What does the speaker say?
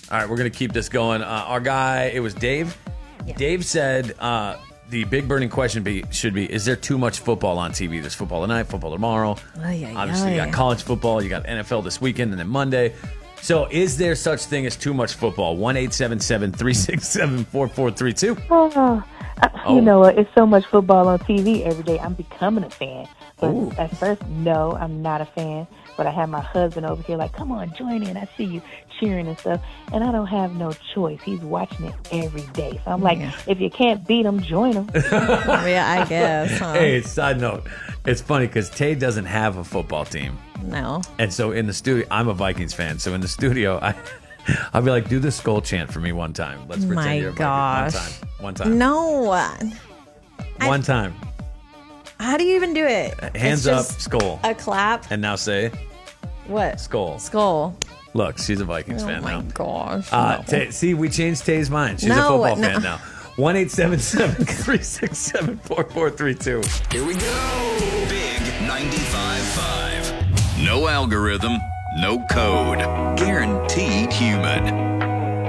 All right, we're going to keep this going. Our guy, it was Dave. Yeah. Dave said the big burning question should be, is there too much football on TV? There's football tonight, football tomorrow. Obviously, you got college football, you got NFL this weekend, and then Monday. So is there such thing as too much football? 1-877-367-4432. You know what? It's so much football on TV every day. I'm becoming a fan. But at first, no, I'm not a fan. But I have my husband over here like, come on, join in. I see you cheering and stuff. And I don't have no choice. He's watching it every day. So I'm like, if you can't beat him, join him. Yeah, I guess. Huh? Hey, side note. It's funny because Tay doesn't have a football team. No. And so in the studio, I'm a Vikings fan. So in the studio, I'll be like, do the skull chant for me one time. Let's pretend you're a Viking. One time. No. One time. How do you even do it? Hands up, skull. A clap. And now say, what? Skull. Skull. Look, she's a Vikings fan now. Oh my gosh. See, we changed Tay's mind. She's a football fan now. 1-877-367-4432. Here we go. Big 95.5. No algorithm, no code. Guaranteed human.